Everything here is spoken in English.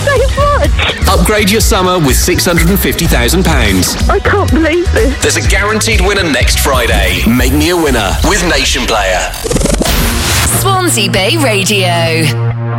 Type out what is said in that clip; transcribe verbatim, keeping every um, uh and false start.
so much. Upgrade your summer with six hundred fifty thousand pounds. I can't believe this. There's a guaranteed winner next Friday. Make me a winner with Nation Player. Swansea Bay Radio.